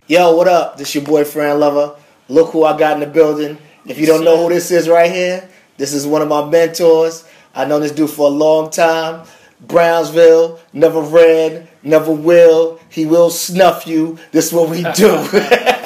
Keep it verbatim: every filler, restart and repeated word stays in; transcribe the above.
Yo, what up? This your boyfriend lover. Look who I got in the building. If you don't know who this is right here, this is one of my mentors. I know this dude for a long time. Brownsville, never ran, never will. He will snuff you. This is what we do.